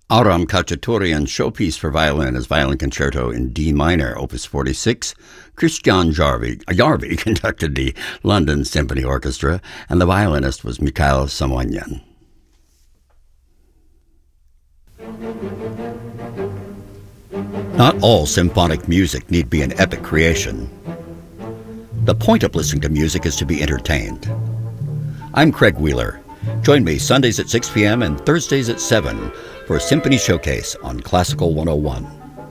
Aram Khachaturian's showpiece for violin is Violin Concerto in D minor, Opus 46. Christian Jarvi conducted the London Symphony Orchestra, and the violinist was Mikhail Samoynyan. Not all symphonic music need be an epic creation. The point of listening to music is to be entertained. I'm Craig Wheeler. Join me Sundays at 6 p.m. and Thursdays at 7 for a Symphony Showcase on Classical 101.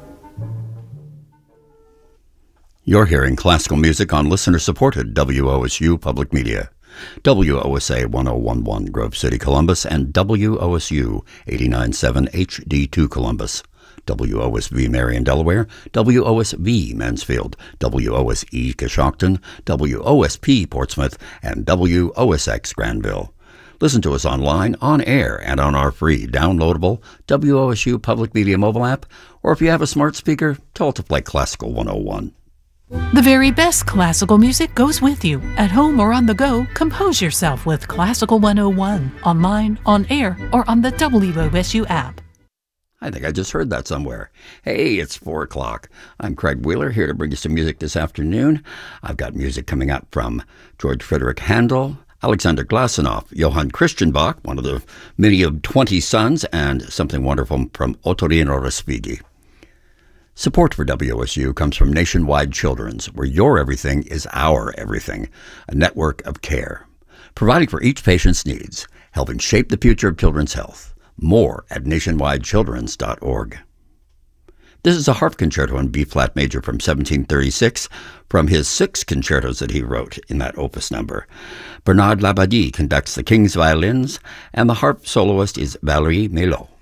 You're hearing classical music on listener-supported WOSU Public Media, WOSA 1011 Grove City, Columbus, and WOSU 89.7 HD2 Columbus, WOSV Marion, Delaware, WOSV Mansfield, WOSE Coshocton, WOSP Portsmouth, and WOSX Granville. Listen to us online, on air, and on our free downloadable WOSU Public Media mobile app, or if you have a smart speaker, tell it to play Classical 101. The very best classical music goes with you. At home or on the go, compose yourself with Classical 101, online, on air, or on the WOSU app. I think I just heard that somewhere. Hey, it's 4 o'clock. I'm Craig Wheeler, here to bring you some music this afternoon. I've got music coming up from George Frederick Handel, Alexander Glasinoff, Johann Christian Bach, one of the many of 20 sons, and something wonderful from Ottorino Respighi. Support for WOSU comes from Nationwide Children's, where your everything is our everything, a network of care, providing for each patient's needs, helping shape the future of children's health. More at nationwidechildren's.org. This is a harp concerto in B-flat major from 1736, from his 6 concertos that he wrote in that opus number. Bernard Labadie conducts the king's violins, and the harp soloist is Valérie Melot.